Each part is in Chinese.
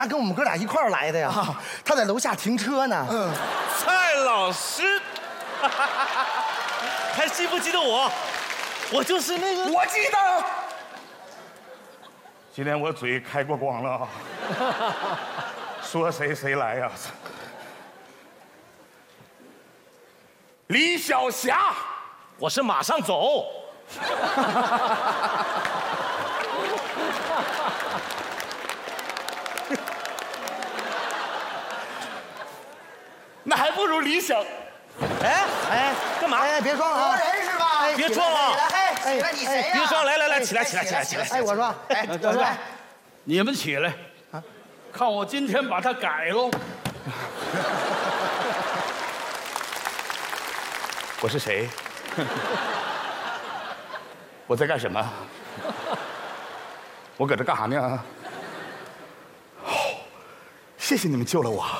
他跟我们哥俩一块儿来的呀。他在楼下停车呢。 蔡老师，还记不记得我？我就是那个。 我记得。 今天我嘴开过光了啊！说谁谁来呀？李小霞， 我是马上走。那还不如李小。哎，干嘛？ 哎，别装啊！ 活人是吧？ 别装啊！ 哎，起来，你谁呀？ 别装，来，起来！ 哎，我说， 哎，我说， 你们起来，看我今天把它改喽！ 我是谁？我在干什么？我搁这干啥呢？谢谢你们救了我。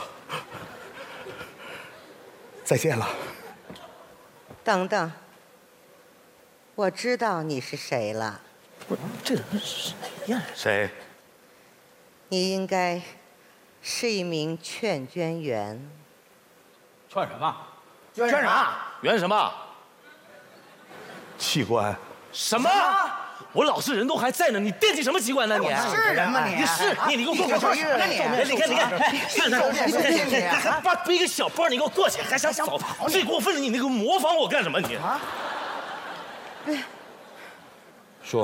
再见了。 等等，我知道你是谁了。 不是这人是谁呀？ 谁？ 你应该是一名劝捐员。 劝什么？ 捐啥？ 圆什么？ 器官。 什么？我老实人都还在呢，你惦记什么机关呢？你是人吗你？ 你给我过去！你看，还背个小包，你给我过去，还想跑？最过分了，你那个模仿我干什么你？ 说，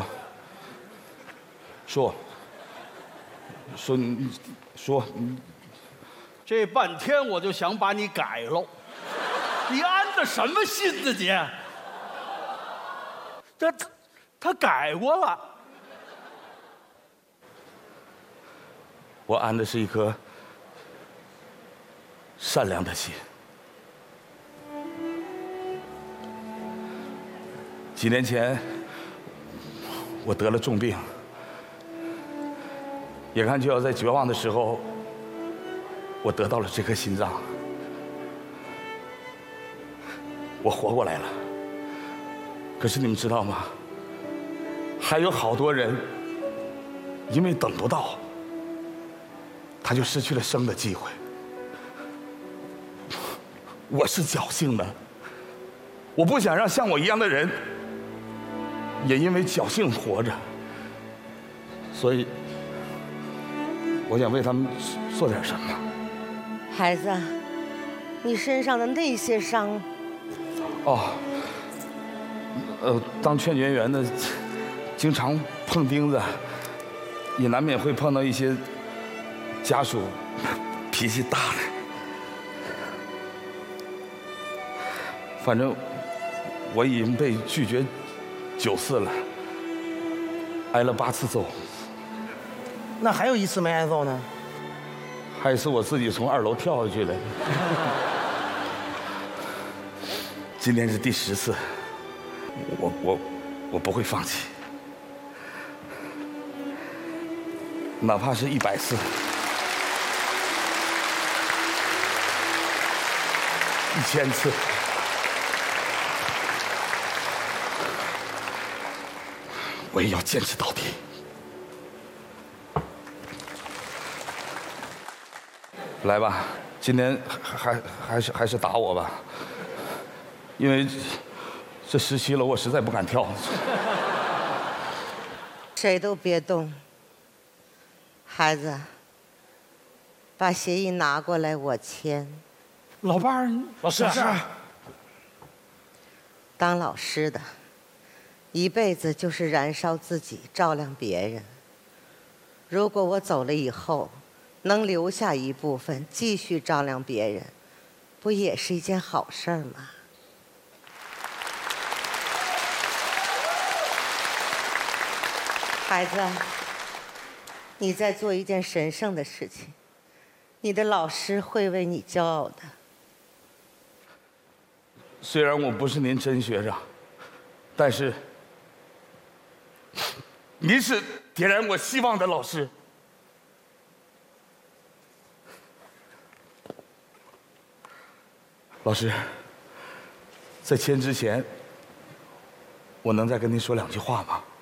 这半天我就想把你改喽，你安的什么心呢你？他改过了。 我安的是一颗善良的心。几年前，我得了重病，眼看就要在绝望的时候，我得到了这颗心脏，我活过来了。可是你们知道吗？还有好多人因为等不到，他就失去了生的机会。我是侥幸的，我不想让像我一样的人也因为侥幸活着，所以我想为他们做点什么。 孩子，你身上的那些伤， 当劝捐员的，经常碰钉子，也难免会碰到一些家属脾气大的。反正我已经被拒绝9次了，挨了8次揍。 那还有一次没挨揍呢？ 还有一次我自己从2楼跳下去了。今天是第10次，我不会放弃，哪怕是100次、1000次，我也要坚持到底。来吧，今天还是打我吧，因为这17楼我实在不敢跳。 谁都别动。孩子，把协议拿过来，我签。 老伴儿， 老师， 当老师的，一辈子就是燃烧自己，照亮别人。如果我走了以后，能留下一部分继续照亮别人，不也是一件好事儿吗？孩子，你在做一件神圣的事情，你的老师会为你骄傲的。 虽然我不是您真学长，但是您是点燃我希望的老师。老师，在签之前，我能再跟您说2句话吗？